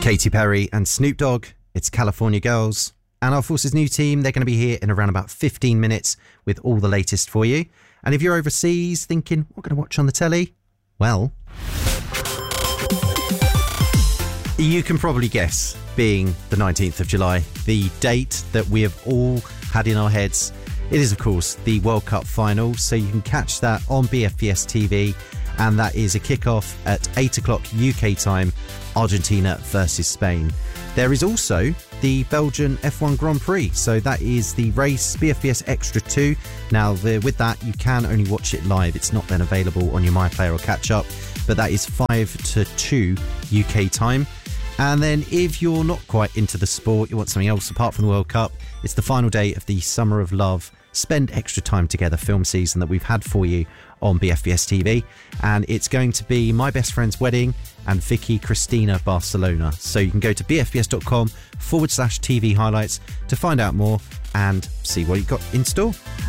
Katy Perry and Snoop Dogg, it's California Girls. And our Forces new team, they're going to be here in around about 15 minutes with all the latest for you. And if you're overseas thinking, what can I watch on the telly? Well, you can probably guess, being the 19th of July, the date that we have all had in our heads. It is, of course, the World Cup final, so you can catch that on BFBS TV, and that is a kick-off at 8 o'clock UK time, Argentina versus Spain. There is also the Belgian F1 Grand Prix, so that is the race BFBS Extra 2. Now, with that, you can only watch it live. It's not then available on your MyPlayer or catch-up, but that is 5 to 2 UK time. And then if you're not quite into the sport, you want something else apart from the World Cup, it's the final day of the Summer of Love Spend Extra Time Together film season that we've had for you on BFBS TV. And it's going to be My Best Friend's Wedding and Vicky Cristina Barcelona. So you can go to bfbs.com/TV highlights to find out more and see what you've got in store.